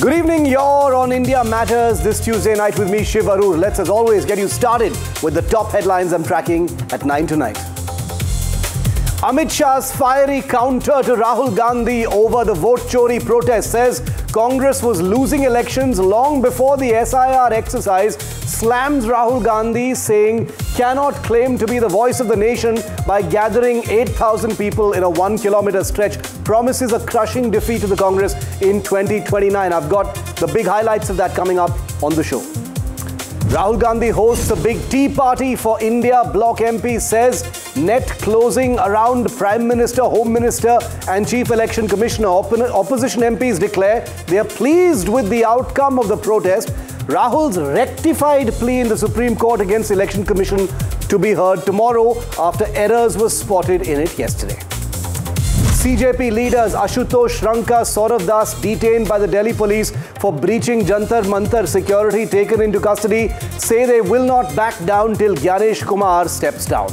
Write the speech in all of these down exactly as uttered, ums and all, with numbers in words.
Good evening, you're on India Matters this Tuesday night with me, Shiv Arur. Let's, as always, get you started with the top headlines I'm tracking at nine tonight. Amit Shah's fiery counter to Rahul Gandhi over the vote chori protest says Congress was losing elections long before the S I R exercise, slams Rahul Gandhi, saying cannot claim to be the voice of the nation by gathering eight thousand people in a one kilometer stretch, promises a crushing defeat to the Congress in twenty twenty-nine. I've got the big highlights of that coming up on the show. Rahul Gandhi hosts a big tea party for India. Bloc M P says net closing around Prime Minister, Home Minister and Chief Election Commissioner. Oppo- opposition M Ps declare they are pleased with the outcome of the protest. Rahul's rectified plea in the Supreme Court against the Election Commission to be heard tomorrow after errors were spotted in it yesterday. C J P leaders Ashutosh Ranka, Saurav Das detained by the Delhi police for breaching Jantar Mantar, security taken into custody, say they will not back down till Gyanesh Kumar steps down.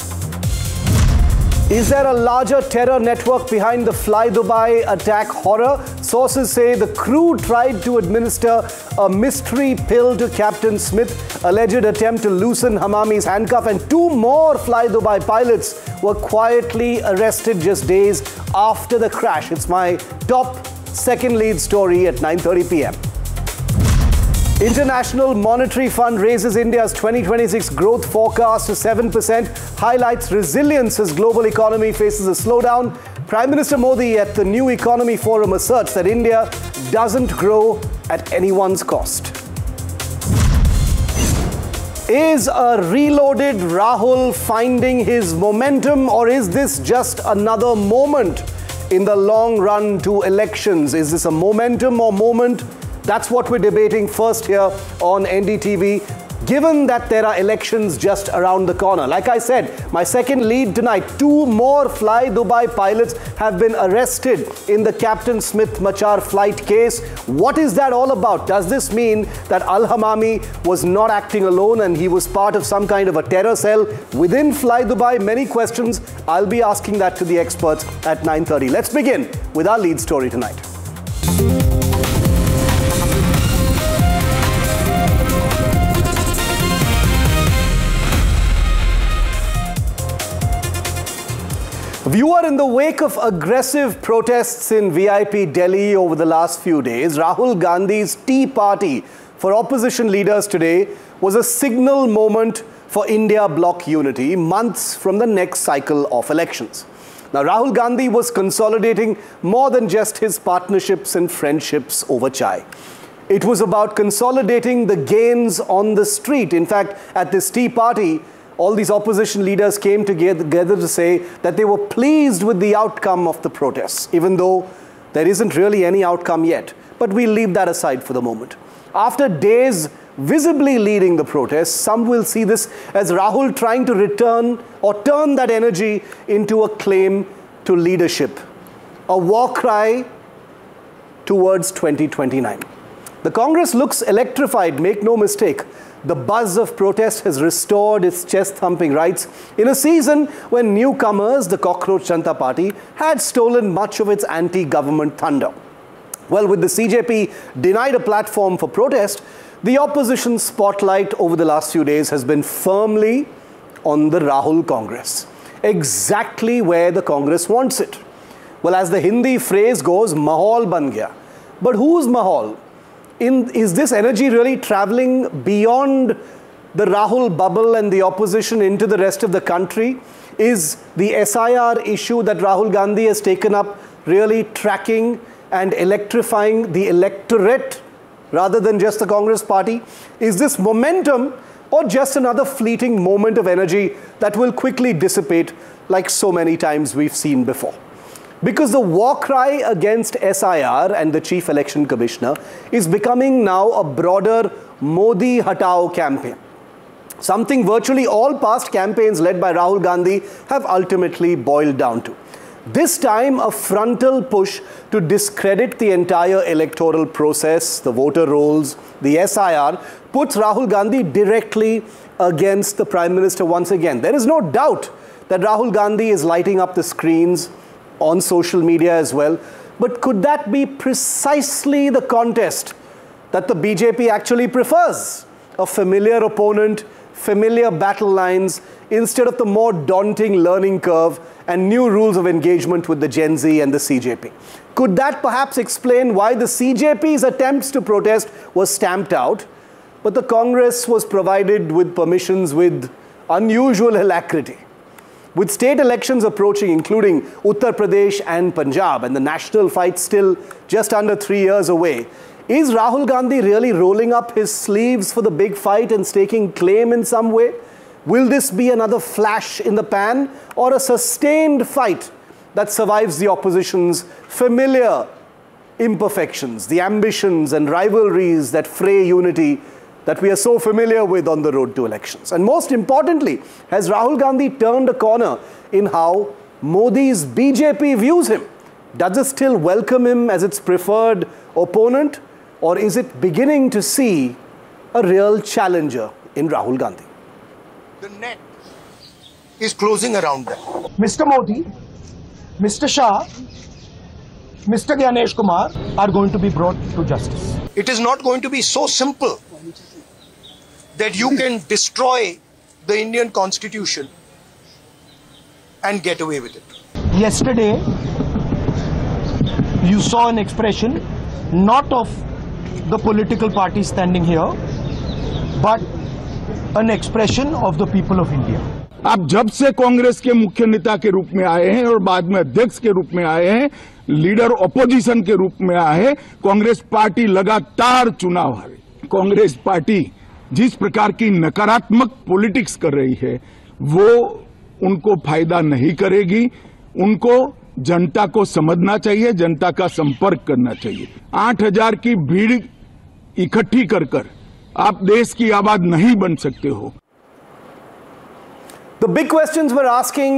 Is there a larger terror network behind the Fly Dubai attack horror? Sources say the crew tried to administer a mystery pill to Captain Smith, alleged attempt to loosen Hamami's handcuff, and two more Fly Dubai pilots were quietly arrested just days after the crash. It's my top second lead story at nine thirty p m International Monetary Fund raises India's twenty twenty-six growth forecast to seven percent, highlights resilience as global economy faces a slowdown. Prime Minister Modi at the New Economy Forum asserts that India doesn't grow at anyone's cost. Is a reloaded Rahul finding his momentum, or is this just another moment in the long run to elections? Is this a momentum or moment? That's what we're debating first here on N D T V, given that there are elections just around the corner. Like I said, my second lead tonight, two more Fly Dubai pilots have been arrested in the Captain Smith Machar flight case. What is that all about? Does this mean that Al-Hamami was not acting alone and he was part of some kind of a terror cell within Fly Dubai? Many questions. I'll be asking that to the experts at nine thirty. Let's begin with our lead story tonight. Viewer, in the wake of aggressive protests in V I P Delhi over the last few days, Rahul Gandhi's tea party for opposition leaders today was a signal moment for India bloc unity months from the next cycle of elections. Now, Rahul Gandhi was consolidating more than just his partnerships and friendships over chai. It was about consolidating the gains on the street. In fact, at this tea party, all these opposition leaders came together to say that they were pleased with the outcome of the protests, even though there isn't really any outcome yet. But we'll leave that aside for the moment. After days visibly leading the protests, some will see this as Rahul trying to return or turn that energy into a claim to leadership, a war cry towards twenty twenty-nine. The Congress looks electrified, make no mistake. The buzz of protest has restored its chest-thumping rights in a season when newcomers, the Cockroach Janata Party, had stolen much of its anti-government thunder. Well, with the C J P denied a platform for protest, the opposition spotlight over the last few days has been firmly on the Rahul Congress, exactly where the Congress wants it. Well, as the Hindi phrase goes, mahal ban gaya. But whose mahal? In, is this energy really traveling beyond the Rahul bubble and the opposition into the rest of the country? Is the S I R issue that Rahul Gandhi has taken up really tracking and electrifying the electorate rather than just the Congress party? Is this momentum or just another fleeting moment of energy that will quickly dissipate like so many times we've seen before? Because the war cry against S I R and the Chief Election Commissioner is becoming now a broader Modi Hatao campaign. Something virtually all past campaigns led by Rahul Gandhi have ultimately boiled down to. This time, a frontal push to discredit the entire electoral process, the voter rolls, the S I R, puts Rahul Gandhi directly against the Prime Minister once again. There is no doubt that Rahul Gandhi is lighting up the screens on social media as well But could that be precisely the contest that the B J P actually prefers? A familiar opponent, familiar battle lines, instead of the more daunting learning curve and new rules of engagement with the Gen Z and the C J P. Could that perhaps explain why the C J P's attempts to protest were stamped out, but the Congress was provided with permissions with unusual alacrity? With state elections approaching, including Uttar Pradesh and Punjab, and the national fight still just under three years away, is Rahul Gandhi really rolling up his sleeves for the big fight and staking claim in some way? Will this be another flash in the pan, or a sustained fight that survives the opposition's familiar imperfections, the ambitions and rivalries that fray unity that we are so familiar with on the road to elections? And most importantly, has Rahul Gandhi turned a corner in how Modi's B J P views him? Does it still welcome him as its preferred opponent, or is it beginning to see a real challenger in Rahul Gandhi? The net is closing around them. Mister Modi, Mister Shah, Mister Gyanesh Kumar are going to be brought to justice. It is not going to be so simple that you can destroy the Indian Constitution and get away with it. Yesterday, you saw an expression not of the political party standing here, but an expression of the people of India. आप जब से कांग्रेस के मुख्य नेता के रूप में आए हैं और बाद में अध्यक्ष के रूप में आए हैं, लीडर ऑपोजिशन के रूप में आए हैं, कांग्रेस पार्टी लगातार चुनाव हारे। कांग्रेस पार्टी जिस प्रकार की नकारात्मक पॉलिटिक्स कर रही है, वो उनको फायदा नहीं करेगी। उनको जनता को समझना चाहिए, जनता का संपर्क करना चाहिए। आठ हजार की भीड़ इकट्ठी कर कर आप देश की आबाद नहीं बन सकते हो। The big questions we're asking